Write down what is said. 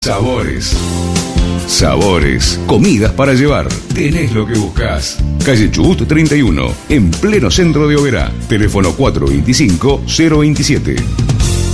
Sabores. Sabores, comidas para llevar. Tenés lo que buscas. Calle Chubut 31, en pleno centro de Oberá. Teléfono 425-027.